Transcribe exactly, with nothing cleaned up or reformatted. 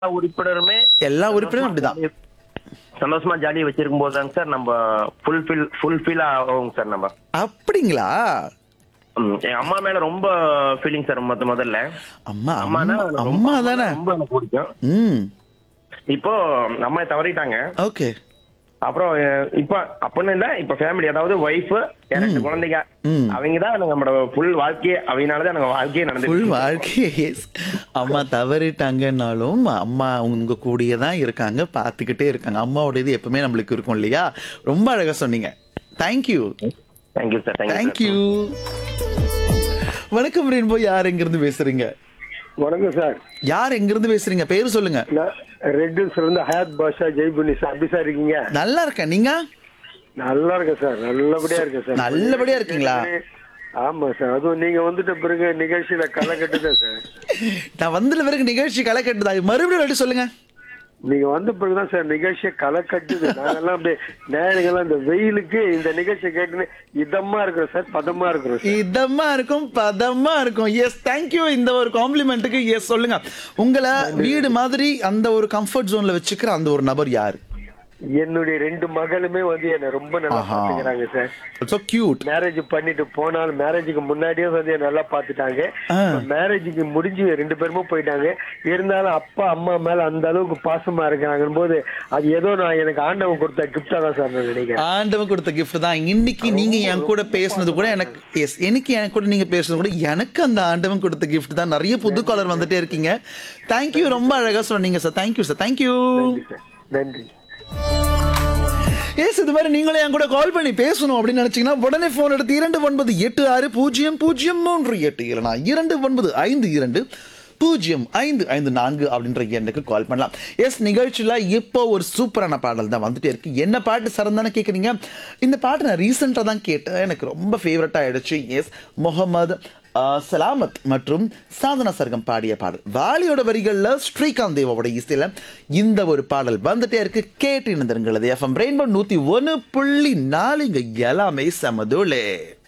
உறுப்பினருமே எல்லா உறுப்பினரும் சந்தோஷமா அப்படிதான். ஜாலியா சந்தோஷமா ஜாலியா வச்சிருக்கும் போதுதாங்க சார் நம்ம ஃபுல்ஃபில் ஃபுல்ஃபில் ஆகும் சார் நம்ம. அப்படிங்களா? ம், என் அம்மா மேல ரொம்ப ஃபீலிங் சார் முத முதல்ல. அம்மா அம்மானா அம்மா எனக்கு ரொம்ப அம்மா தானே. ரொம்ப எனக்கு பிடிக்கும். ம் இப்போ அம்மா தவறிட்டாங்க. ஓகே. அப்புறம் அஹ், இப்ப அப்படின்னு இல்ல, இப்ப ஃபேமிலி அதாவது ஒய்ஃப் ரெண்டு குழந்தைங்க ம். அவங்க தான் நம்மளோட ஃபுல் வாழ்க்கையே, அவங்கனாலதான் நம்ம வாழ்க்கையே ஃபுல் நடந்துட்டு வாழ்க்கையே yes. அம்மா தவறிட்டாங்கன்னாலும் அம்மா உங்க கூடயே தான் இருக்காங்க, பார்த்துக்கிட்டே இருக்காங்க. அம்மாவோட இது எப்பவுமே நம்மளுக்கு இருக்கும் இல்லையா? ரொம்ப அழகா சொன்னீங்க. Thank you thank you sir. Thank you thank you. வணக்கம் ரெயின்போ, யார் எங்கிருந்து பேசுறீங்க? வணக்கம் சார். யார் எங்கிருந்து பேசுறீங்க? பேரு சொல்லுங்க. நான் ரெட் ஹில்ஸ்ல இருந்து ஹயாத் பாஷா ஜெய்புனி சார். எப்படி சார் இருக்கீங்க? நல்லா இருக்கேன். நீங்க? நல்லா இருக்கேன் சார். நல்லபடியா இருக்கேன் சார். நல்லபடியா இருக்கீங்களா? ஆமா சார். அதுவும் நீங்க வந்துட்ட பிறகு நிகழ்ச்சியில களை கட்டுதான் சார். நான் வந்துல பிறகு நிகழ்ச்சி களை கட்டுதா? மறுபடியும் ரெடி சொல்லுங்க. நீங்க வந்த பிறகுதான் சார் நிகழ்ச்சியை களை கட்டுது. நாங்கெல்லாம் அப்படியே நேரங்கள்லாம் இந்த வெயிலுக்கு இந்த நிகழ்ச்சியை கேட்டுன்னு இதமா இருக்கிறோம் சார், பதமா இருக்கிறோம் சார். இதமா இருக்கும், பதமா இருக்கும். S, thank you. இந்த ஒரு காம்ப்ளிமெண்ட்டுக்கு எஸ் சொல்லுங்க. உங்களை வீடு மாதிரி அந்த ஒரு கம்ஃபர்ட் ஜோன்ல வச்சுக்கிற அந்த ஒரு நபர் யாரு? என்னுடைய ரெண்டு மகளுமே வந்து என்ன ரொம்ப நல்லா ஆஹா. பாத்துக்கிறாங்க சார். So cute. மேரேஜ் பண்ணிட்டு போனாலும் மேரேஜுக்கு முன்னாடியே வந்து என்ன நல்லா பாத்துட்டாங்க. ஆ. மேரேஜுக்கு முடிஞ்சு ரெண்டு பேருமே போயிட்டாங்க. இருந்தாலும் அப்பா அம்மா மேல அந்த அளவுக்கு பாசமா இருக்காங்க போது அது ஏதோ நான் எனக்கு ஆண்டவன் கொடுத்த கிஃப்டா தான் சார் நான் நினைக்கிறேன். ஆண்டவன் கொடுத்த gift தான். இன்னைக்கு நீங்க என் கூட பேசுனது கூட எனக்கு எஸ் எனக்கு என் கூட நீங்க பேசுனது கூட எனக்கு அந்த ஆண்டவன் கொடுத்த gift தான். நிறைய புது காலர் வந்துட்டே இருக்கீங்க. தேங்க்யூ. ரொம்ப அழகா சொன்னீங்க சார். Thank you sir. தேங்க்யூ. நன்றி சார். நன்றி. எஸ், இது மாதிரி நீங்களும் என் கூட கால் பண்ணி பேசணும் அப்படின்னு நினைச்சீங்கன்னா உடனே போன் எடுத்து இரண்டு ஒன்பது எட்டு ஆறு பூஜ்ஜியம் பூஜ்ஜியம் மூன்று எட்டு இல்லைனா இரண்டு ஒன்பது ஐந்து இரண்டு பூஜ்ஜியம் ஐந்து ஐந்து நான்கு அப்படின்ற எண்ணுக்கு கால் பண்ணலாம். எஸ், நிகழ்ச்சியில் இப்போ ஒரு சூப்பரான பாடல் தான் வந்துட்டே இருக்கு. என்ன பாட்டு சரந்தானே கேட்குறீங்க? இந்த பாட்டு நான் ரீசெண்டாக தான் கேட்டேன், எனக்கு ரொம்ப ஃபேவரட்டாக ஆயிடுச்சு. எஸ், முகமது சலாமத் மற்றும் சாதனா சர்கம் பாடிய பாடல். வாலியோட வரிகளில் ஸ்ரீகாந்த் தேவாவோட இசையில் இந்த ஒரு பாடல் வந்துட்டே இருக்கு. கேட்டு இணைந்திருங்களது எஃப்எம் ரெயின்போ நூத்தி ஒன்னு புள்ளி நாலு. இங்க எல்லாமே சமதுலே.